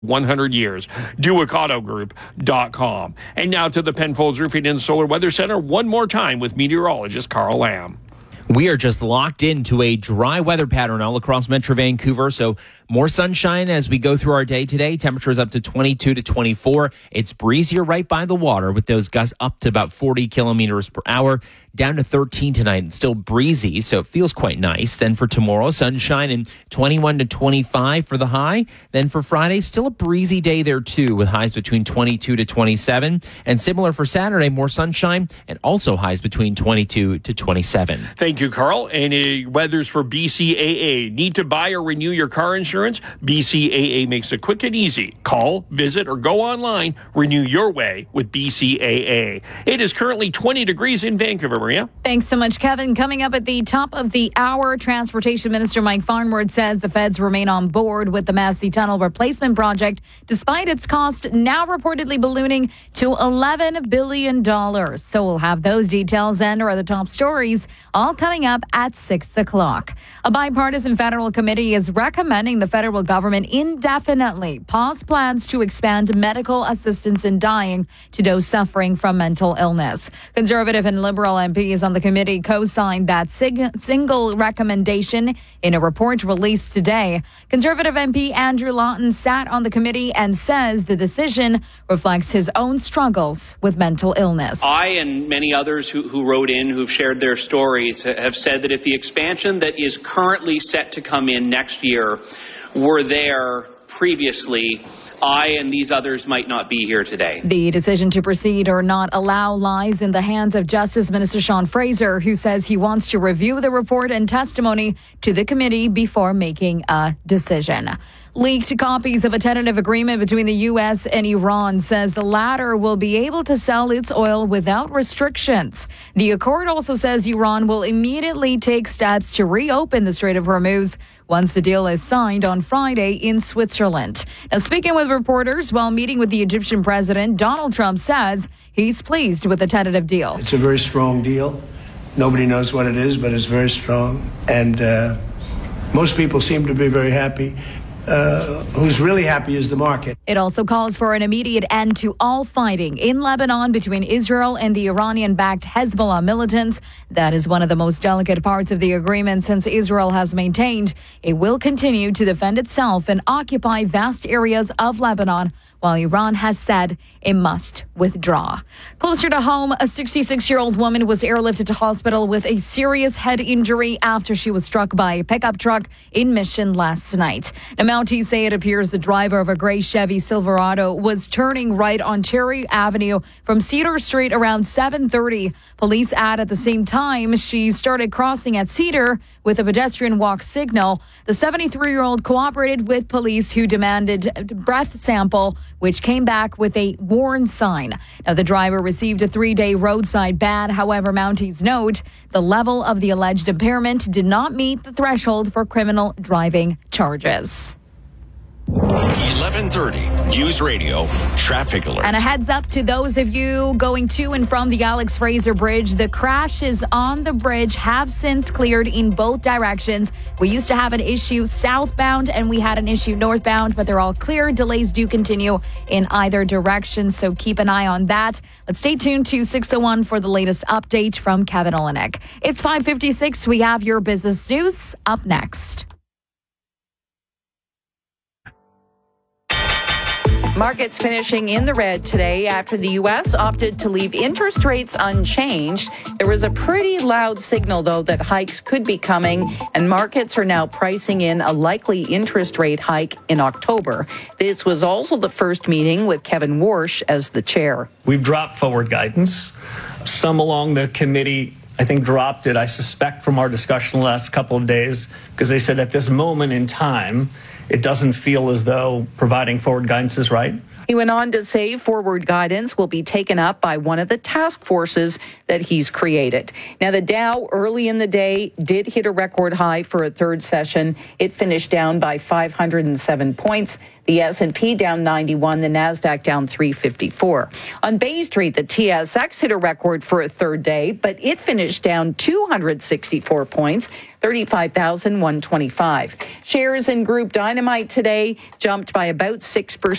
100 years. DuickAutoGroup.com. And now to the Penfolds Roofing and Solar Weather Center one more time with meteorologist Carl Lamb. We are just locked into a dry weather pattern all across Metro Vancouver, so more sunshine as we go through our day today. Temperatures up to 22 to 24. It's breezier right by the water with those gusts up to about 40 kilometers per hour, down to 13 tonight and still breezy, so it feels quite nice. Then for tomorrow, sunshine and 21 to 25 for the high. Then for Friday, still a breezy day there too with highs between 22 to 27. And similar for Saturday, more sunshine and also highs between 22 to 27. Thank you, Carl. And weather's for BCAA. Need to buy or renew your car insurance? BCAA makes it quick and easy. Call, visit, or go online. Renew your way with BCAA. It is currently 20 degrees in Vancouver, Maria. Thanks so much, Kevin. Coming up at the top of the hour, Transportation Minister Mike Farnworth says the feds remain on board with the Massey Tunnel replacement project, despite its cost now reportedly ballooning to $11 billion. So we'll have those details and our other top stories all coming up at 6 o'clock. A bipartisan federal committee is recommending the federal government indefinitely pause plans to expand medical assistance in dying to those suffering from mental illness. Conservative and Liberal MPs on the committee co-signed that single recommendation in a report released today. Conservative MP Andrew Lawton sat on the committee and says the decision reflects his own struggles with mental illness. I and many others who wrote in, who've shared their stories, have said that if the expansion that is currently set to come in next year were there previously, I and these others might not be here today. The decision to proceed or not allow lies in the hands of Justice Minister Sean Fraser, who says he wants to review the report and testimony to the committee before making a decision. Leaked copies of a tentative agreement between the U.S. and Iran says the latter will be able to sell its oil without restrictions. The accord also says Iran will immediately take steps to reopen the Strait of Hormuz once the deal is signed on Friday in Switzerland. Now, speaking with reporters while meeting with the Egyptian president, Donald Trump says he's pleased with the tentative deal. It's a very strong deal. Nobody knows what it is, but it's very strong. And most people seem to be very happy. Who's really happy is the market. It also calls for an immediate end to all fighting in Lebanon between Israel and the Iranian-backed Hezbollah militants. That is one of the most delicate parts of the agreement, since Israel has maintained it will continue to defend itself and occupy vast areas of Lebanon, while Iran has said it must withdraw. Closer to home, a 66-year-old woman was airlifted to hospital with a serious head injury after she was struck by a pickup truck in Mission last night. Now, Mounties say it appears the driver of a gray Chevy Silverado was turning right on Cherry Avenue from Cedar Street around 7:30. Police add at the same time she started crossing at Cedar with a pedestrian walk signal. The 73-year-old cooperated with police, who demanded a breath sample, which came back with a warn sign. Now, the driver received a 3-day roadside ban. However, Mounties note the level of the alleged impairment did not meet the threshold for criminal driving charges. 11:30 News Radio Traffic Alert. And a heads up to those of you going to and from the Alex Fraser Bridge. The crashes on the bridge have since cleared in both directions. We used to have an issue southbound and we had an issue northbound, but they're all clear. Delays do continue in either direction, so keep an eye on that. But stay tuned to 601 for the latest update from Kevin Olenek. It's 5:56. We have your business news up next. Markets finishing in the red today after the U.S. opted to leave interest rates unchanged. There was a pretty loud signal, though, that hikes could be coming, and markets are now pricing in a likely interest rate hike in October. This was also the first meeting with Kevin Warsh as the chair. We've dropped forward guidance. Some along the committee, I think, dropped it, I suspect, from our discussion the last couple of days, because they said at this moment in time, it doesn't feel as though providing forward guidance is right. He went on to say forward guidance will be taken up by one of the task forces that he's created. Now, the Dow early in the day did hit a record high for a third session. It finished down by 507 points. The S&P down 91, the NASDAQ down 354. On Bay Street, the TSX hit a record for a third day, but it finished down 264 points, 35,125. Shares in Group Dynamite today jumped by about 6%.